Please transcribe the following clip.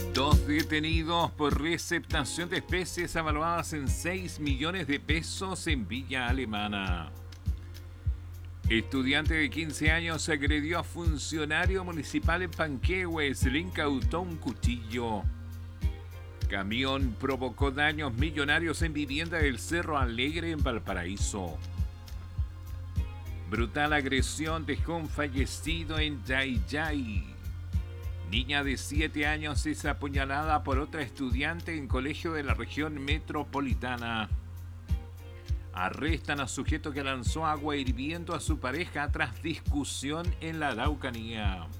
Dos detenidos por receptación de especies avaluadas en 6 millones de pesos en Villa Alemana. Estudiante de 15 años agredió a funcionario municipal en Panquehue, se le incautó un cuchillo. Camión provocó daños millonarios en vivienda del Cerro Alegre en Valparaíso. Brutal agresión dejó un fallecido en Yayay. Niña de 7 años es apuñalada por otra estudiante en colegio de la región metropolitana. Arrestan a sujeto que lanzó agua hirviendo a su pareja tras discusión en la Araucanía.